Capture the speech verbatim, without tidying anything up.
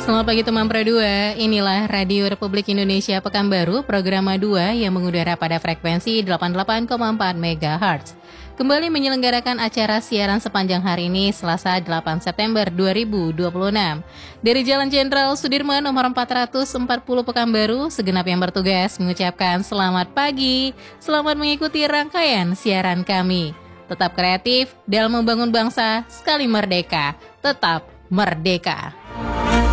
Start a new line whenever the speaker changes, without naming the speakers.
Selamat pagi teman Pro dua, inilah Radio Republik Indonesia Pekanbaru, program dua yang mengudara pada frekuensi delapan puluh delapan koma empat megahertz. Kembali menyelenggarakan acara siaran sepanjang hari ini, Selasa delapan September dua ribu dua puluh enam. Dari Jalan Jenderal Sudirman nomor empat ratus empat puluh Pekanbaru, segenap yang bertugas mengucapkan selamat pagi, selamat mengikuti rangkaian siaran kami. Tetap kreatif dalam membangun bangsa, sekali merdeka, tetap merdeka.